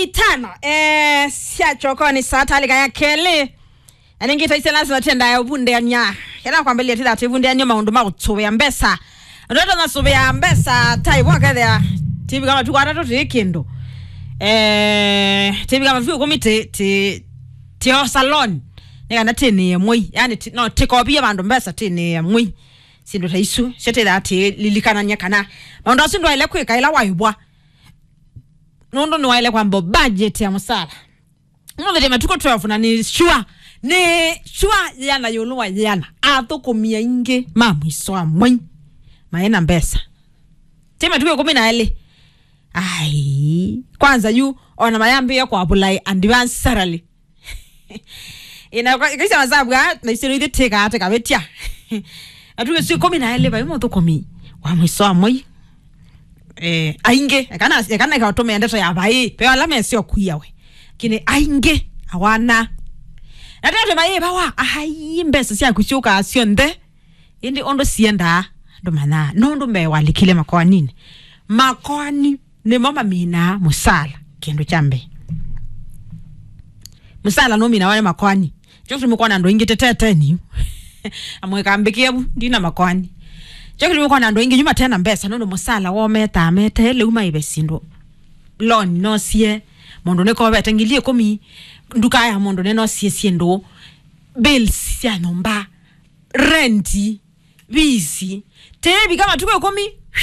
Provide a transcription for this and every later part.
itano siachoko ni satali kaya kele aningita isela zatenda ya ubunde anya yana kwambele tida tibunde anya maundu makutsobe ambesa ndoto nasobe ambesa taiwa kadha tibi kama tukwata to tikendo tibi kama vyo komite ti salon nika tene mwi yani no tikopia bandu mbesa tene mwi sindo taisu shete dati lilikana nyakana maundu sindo ile kweka ila waibwa nondo ni waile kwamba budget ya musala ngobe tema tuko 12 na ni sure yana yoluwa yana athukumia inge mamwiso amwe maena mbesa tema tuko 10 ai kwanza yu ona mayambi ya kwa apply advance salary ina kisa mazabwa na isiru ite teka ateka betia atuke si 10 ba imo thukumi wa mwiso amwe ainge kana ikawatome ndeto ya bai pe alama sio kuya we kine ainge awana ndeto bai bawa ai mbesa sia kushuka asionde indi ondo sienda ndo mana nondo me walikile makwani ne mama mina musala kendo chambe musala no mina wale makwani chofu mukwana ndo ingi teteteni amweka mbekebu ndina makwani chakili mko na ndo ingi nyuma tena mbesa nondo musala wo meta ele uma ibesindo loan no sie mondo ne ko betengilie komi nduka ya mondo ne no sie siendo bills ya nomba renti visi tebi kama tuko komi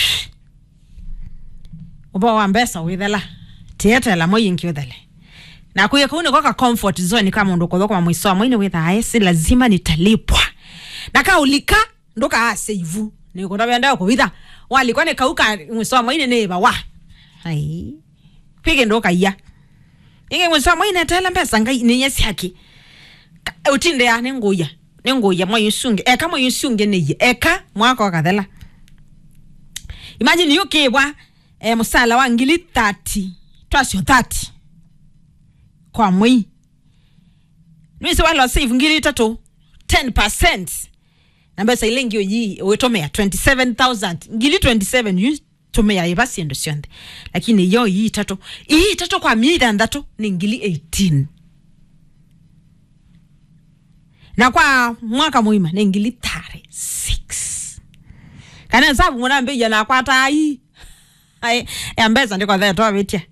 oba wa mbesa withela tete la moyinki withele na kuye kuone kwa comfort zone kama ndo kwa mwiso mwini witha si lazima nitalipwa na kaulika ndoka save ni ko tabenda ko vida wali kone kauka mwisoma ine neba wa ai pige ndoka ya inge mwisoma ine tela pesa ngai ni yesi haki utinde ya nengoya mwa yusunge kama yusunge ne eka mwako kadhala imagine yuke wa musala wa ngili 30 twasyo 30 kwa mwi nise wala save ngili 3 10% nambesa ilengi oyi wetomea 27,000 ngili 27 yu tomea ibasi ndo sionde lakini yo hii tatu kwa mida ndato ni ngili 18 na kwa mwaka muima ni ngili 36 kana sabu mwana mbeja na kwa tai ya mbesa ndiko there toa vitia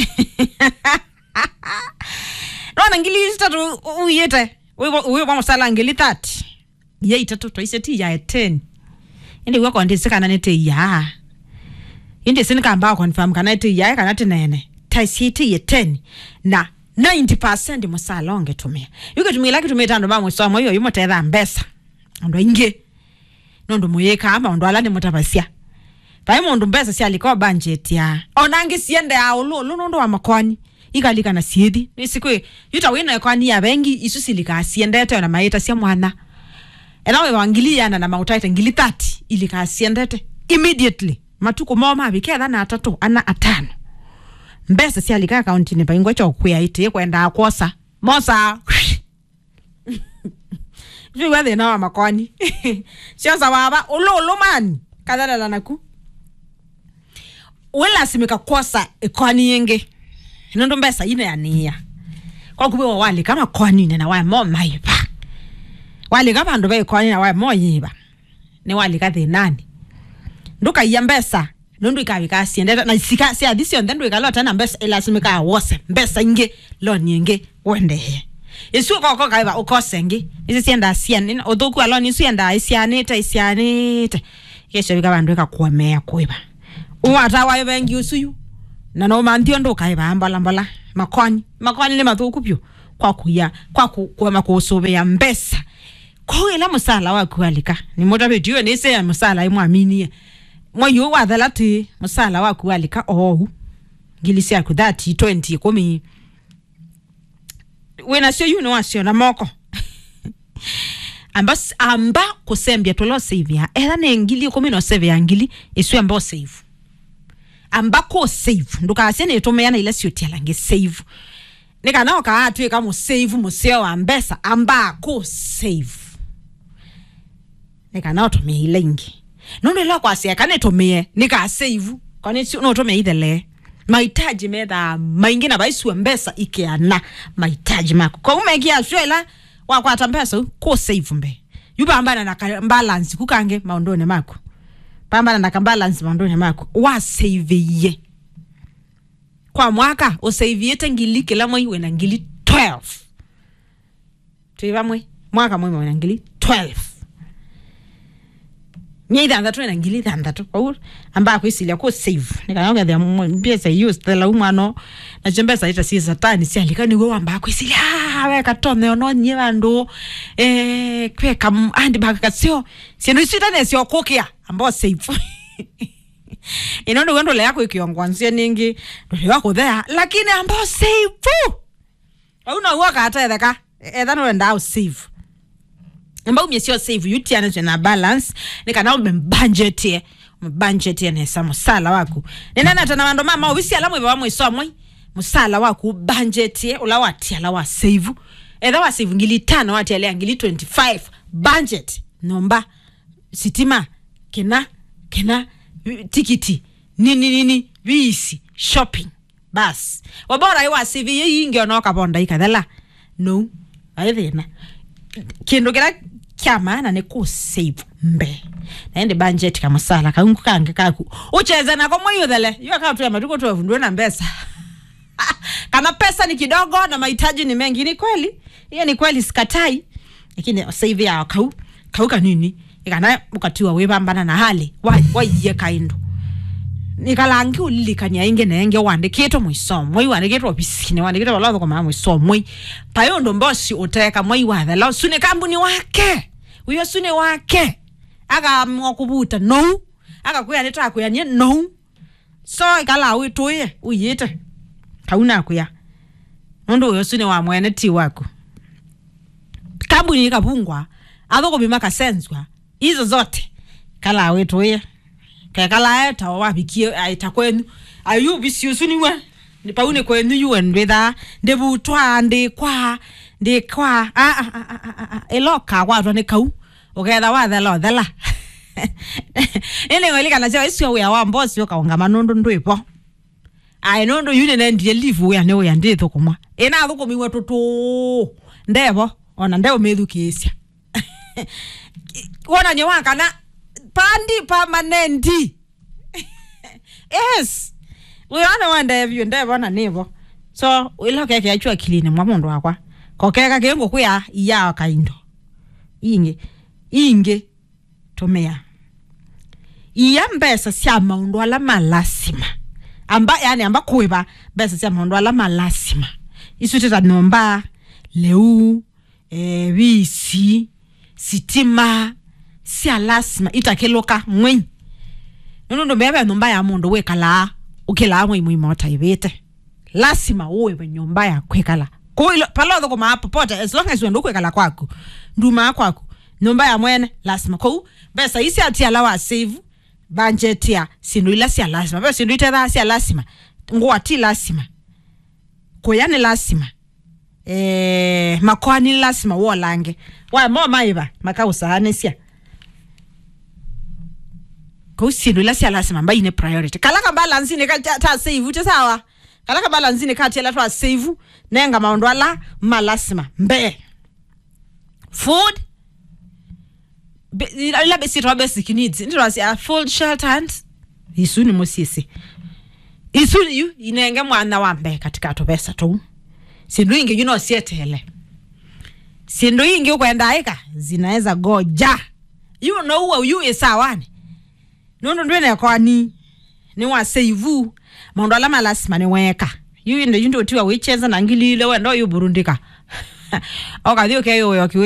nona ngili tatu uyete uwe kwa msala ngili 30 ye itatu to iseti ya 10 indi wako ndisika na nete ya indi sinika ambao confirm kana nete ya kana nene taisiti ya 10 na 90% musala ongetumia yuko tumia laki tumia tando ba mwisomo hiyo yumo tedha mbesa ndo inge nondo moyeka ama ndo alani mutabasia paimo ndo mbesa si alikuwa budget ya onangi siende ya ulu wa makwani ikalika na siedi nisikwe yuta wina kwani ya bengi isusilika siende ete na maita sia mwana enawe wangilia na mautaita ngili 30 ili kasiendete immediately matuko moma abiketha na 3 ana 5 mbesa si alika account ni baingo cho kuya ite kwenda akosa mosa juwa de na makwani sio sawa olo man kadala la naku wala simika kosa ekwani yenge ndo mbesa ine ania kwa kubewa wali kama kwani na wa mama iba wali kama ndo kwani na wa moyiba ni wali kathe nani nduka yambesa nundu ikabika siendeta na sika si addition ndo ikalota na mbesa elasimika wose mbesa inge lo nyenge wende yesu ko kaiba ukosenge isi sienda sian odoku alon isu yenda isianete kesho bika bandu ekakuomea kuiba uwata wa bengi usuyu na no mandio ndo kaiba ambala makwani ni mathuku pyo kwa makosobe ya mbesa kwa ila musala wa kualika ni moja bedio ni se ya musala imwaminie mwayo wa dhalati musala wa kualika ngilisi ya kudati 20 komi wena sio you know asio na moko amba kusembia tolo save ya ne ngili 17 ya ngili esu amba save amba ko save nduka asene etomeana ile sio tialange save nika nao ka atu kama save museo ambesa amba ko save nika nao tumia ile ingi nono la kwa sia kana tumie nika save kwani si no tumia ile mahitaji medha maingi na baisu mbesa ikiana mahitaji mako kwa umegia shwela wakwata mpesa ko save mbe yubambana na balance kukange maondone mako pambana na balance maondone mako wa save ye kwa mwaka o save yete ngili kila mwe wena ngili 12 tuiva mwe mwaka mwe wena ngili 12 Nyida ndatu na ngili ndatu kwa amba kwisilia ko save nikanyonga the mpesa use tela umano na chembesa ita si satani si alikani wewe amba kwisilia we katone ono nyevando kweka andi bakakasio sino isitane sio kokia amba save inondo wendo le yako ikiongwanzie ningi ndio wako there lakini amba save una uwaka hata edaka edano wenda save amba umyesio save yutiana na balance nikana budget ye nesa musala wako nena tana bando mama obisi alamwe bamwe somwe musala wako budget ye ulawati alawa save edha wa save ngili 5 wati ale ngili 25 budget nomba sitima kena tikiti nini visi shopping bas wabora iwa save ye inge onoka bonda ikadala no aidena kendo kira kyamana ne ku save mbe naende budget kama sala kangukange kaku ucheza nako moyo dhele yo account ya matuko 12 ndio na mbesa kama pesa ni kidogo na mahitaji ni mengi ni kweli hiyo ni kweli sikatai lakini save ya kauka nini ikana ukatiwa webambana na hali waye kaindo nikalangi ulilikanya inge nenge wandiketo mwisomo wandiketo opisine wandiketo walavo kwa mwisomo payo ndo mbosi uteka mwiwadha lao sune kambuni wake uyo sune wake aga mwakubuta no aga kuya neta kuya nye no so ikala wituye uyite kauna kuya ndo uyo sune wa mwene ti wako kambuni ikabungwa adoko bimaka senzwa hizo zote kala wituye kala eta wabikie aita kwenu ayu bisiusu niwe ni paune kwenu yuwen wetha ndebutwa ndekwa eloka watwa ne kau oketha watha lo thela ene ngolika na chawa isio ya wambosi yokaonga manondo ndwipo ai nondo yune na ndie live ya ne ya nditho kumwa ena athuko miwe tutu ndebo ona ndeo methukisia wona nyewa kana pandi permanenti yes we ana wanda evyo ndebona nivo so ilo keke achwa kilini mwa mundu wakwa kokeka kengo kuya iya kaindo inge tomea iya mbesa sia maundu ala malasima amba kuiba mbesa sia maundu ala malasima isuteta nomba leu visi sitima sia lasima itakeloka mwen nono bebe nomba ya mundu wekala ukela mwe mota ibete lasima uwe nyumba ya kwekala koilo palodo koma hapo pote as long as wendo kwekala kwako nduma kwako nomba ya mwene lasima ko besa isi ati alawa save budget ya sinu ila sia lasima besa sindu itedha sia lasima ngo ati lasima koyane lasima makwani lasima wo lange wa mama iba makausa sia ko sinu ila sia lasima mba ine priority kalaka balance ne ka ta save ute sawa kalaka balance ne ka tela to save nenga maondo ala malasima mbe food ila basic needs ndiro a full shelter and isuni mosisi isuni yu inenge mwana wa mbe katika to pesa tu sindu ingi sietele sindu ingi ukwenda aika zinaweza goja you know who you is sawane nondo ndwene kwani ni wa save maondo ala malasima ni weka you ndo tiwa wecheza na ngilile wendo yu burundika okathio keyo